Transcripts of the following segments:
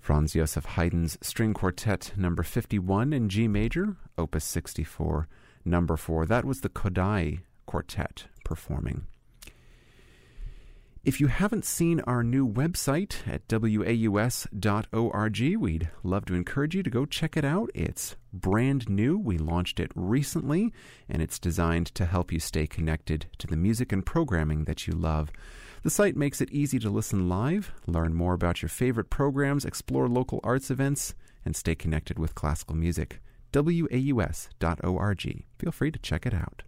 Franz Joseph Haydn's String Quartet number 51 in G major, Opus 64, number 4. That was the Kodály Quartet performing. If you haven't seen our new website at waus.org, we'd love to encourage you to go check it out. It's brand new. We launched it recently, and it's designed to help you stay connected to the music and programming that you love. The site makes it easy to listen live, learn more about your favorite programs, explore local arts events, and stay connected with classical music. waus.org. Feel free to check it out.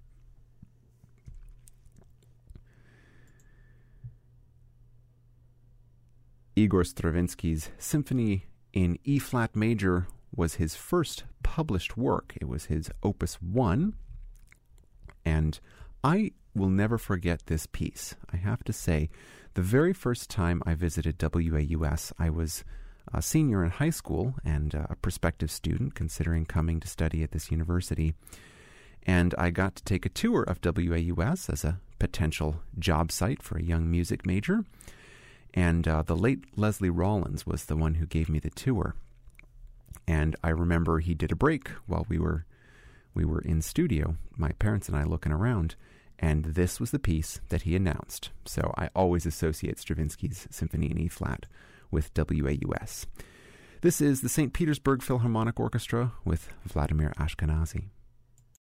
Igor Stravinsky's Symphony in E-flat major was his first published work. It was his Opus 1, and I will never forget this piece. I have to say, the very first time I visited WAUS, I was a senior in high school and a prospective student considering coming to study at this university. And I got to take a tour of WAUS as a potential job site for a young music major. And the late Leslie Rollins was the one who gave me the tour. And I remember he did a break while we were in studio, my parents and I looking around, and this was the piece that he announced. So I always associate Stravinsky's Symphony in E-flat with WAUS. This is the St. Petersburg Philharmonic Orchestra with Vladimir Ashkenazy.